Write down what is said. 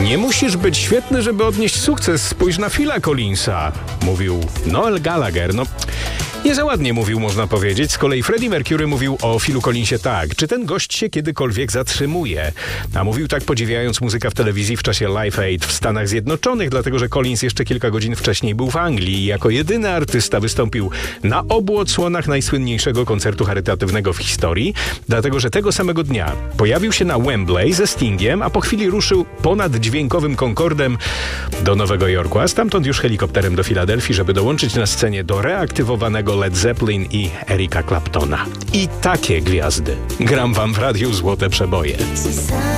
Nie musisz być świetny, żeby odnieść sukces. Spójrz na Phila Collinsa, mówił Noel Gallagher. No, nie za ładnie mówił, można powiedzieć. Z kolei Freddie Mercury mówił o Philu Collinsie tak. Czy ten gość się kiedykolwiek zatrzymuje? A mówił tak, podziwiając muzykę w telewizji w czasie Live Aid w Stanach Zjednoczonych, dlatego że Collins jeszcze kilka godzin wcześniej był w Anglii i jako jedyny artysta wystąpił na obu odsłonach najsłynniejszego koncertu charytatywnego w historii, dlatego że tego samego dnia pojawił się na Wembley ze Stingiem, a po chwili ruszył ponad dźwiękowym Concordem do Nowego Jorku, a stamtąd już helikopterem do Filadelfii, żeby dołączyć na scenie do reaktywowanego Led Zeppelin i Erika Claptona. I takie gwiazdy gram wam w radiu Złote Przeboje.